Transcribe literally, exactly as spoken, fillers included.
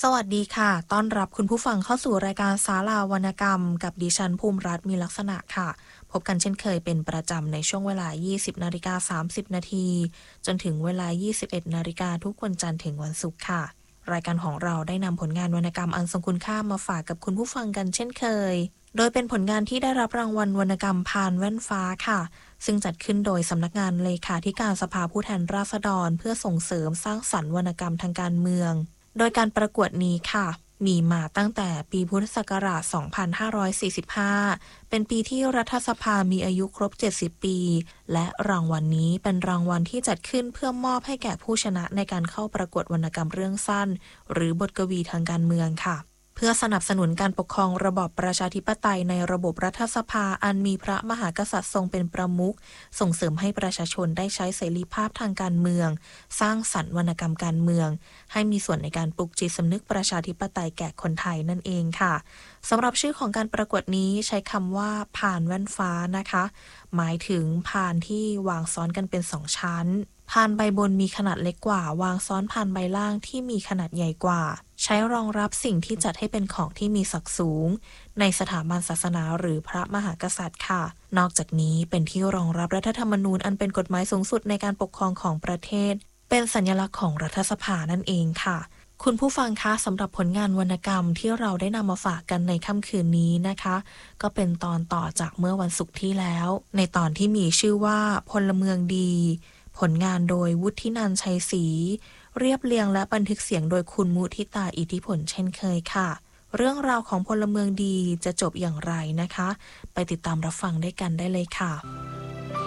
สวัสดีค่ะต้อนรับคุณผู้ฟังเข้าสู่รายการศาลาวรรณกรรมกับดิฉันภูมิรัตน์มีลักษณะค่ะพบกันเช่นเคยเป็นประจำในช่วงเวลา ยี่สิบนาฬิกาสามสิบนาทีจนถึงเวลา ยี่สิบเอ็ดนาฬิกาทุกวันจันทร์ถึงวันศุกร์ค่ะรายการของเราได้นำผลงานวรรณกรรมอันทรงคุณค่ามาฝากกับคุณผู้ฟังกันเช่นเคยโดยเป็นผลงานที่ได้รับรางวัลวรรณกรรมพานแว่นฟ้าค่ะซึ่งจัดขึ้นโดยสำนักงานเลขาธิการสภาผู้แทนราษฎรเพื่อส่งเสริมสร้างสรรค์วรรณกรรมทางการเมืองโดยการประกวดนี้ค่ะมีมาตั้งแต่ปีพุทธศักราช สองพันห้าร้อยสี่สิบห้า เป็นปีที่รัฐสภามีอายุครบ เจ็ดสิบ ปี และรางวัล น, นี้เป็นรางวัลที่จัดขึ้นเพื่อมอบให้แก่ผู้ชนะในการเข้าประกวดวรรณกรรมเรื่องสั้นหรือบทกวีทางการเมืองค่ะเพื่อสนับสนุนการปกครองระบอบประชาธิปไตยในระบบรัฐสภาอันมีพระมหากษัตริย์ทรงเป็นประมุขส่งเสริมให้ประชาชนได้ใช้เสรีภาพทางการเมืองสร้างสรรค์วรรณกรรมการเมืองให้มีส่วนในการปลุกจิตสำนึกประชาธิปไตยแก่คนไทยนั่นเองค่ะสำหรับชื่อของการประกวดนี้ใช้คำว่าพานแว่นฟ้านะคะหมายถึงพานที่วางซ้อนกันเป็นสองชั้นพานใบบนมีขนาดเล็กกว่าวางซ้อนพานใบล่างที่มีขนาดใหญ่กว่าใช้รองรับสิ่งที่จัดให้เป็นของที่มีศักดิ์สูงในสถาบันศาสนาหรือพระมหากษัตริย์ค่ะนอกจากนี้เป็นที่รองรับรัฐธรรมนูญอันเป็นกฎหมายสูงสุดในการปกครองของประเทศเป็นสัญลักษณ์ของรัฐสภานั่นเองค่ะคุณผู้ฟังคะสำหรับผลงานวรรณกรรมที่เราได้นำมาฝากกันในค่ำคืนนี้นะคะก็เป็นตอนต่อจากเมื่อวันศุกร์ที่แล้วในตอนที่มีชื่อว่าพลเมืองดีผลงานโดยวุฒินันท์ชัยศรีเรียบเรียงและบันทึกเสียงโดยคุณมุทิตาอิทธิผลเช่นเคยค่ะเรื่องราวของพลเมืองดีจะจบอย่างไรนะคะไปติดตามรับฟังได้กันได้เลยค่ะ